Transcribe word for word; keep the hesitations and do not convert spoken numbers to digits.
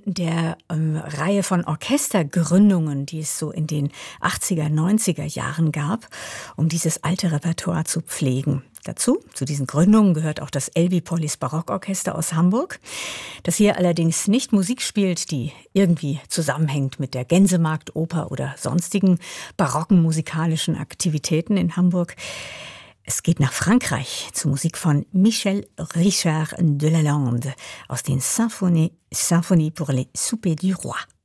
der ähm, Reihe von Orchestergründungen, die es so in den achtziger, neunziger Jahren gab, um dieses alte Repertoire zu pflegen. Dazu, zu diesen Gründungen, gehört auch das Elbie Polis Barockorchester aus Hamburg, das hier allerdings nicht Musik spielt, die irgendwie zusammenhängt mit der Gänsemarktoper oder sonstigen barocken musikalischen Aktivitäten in Hamburg. Es geht nach Frankreich zur Musik von Michel Richard de Lalande aus den Symphonie, Symphonie pour les Soupers du Roi.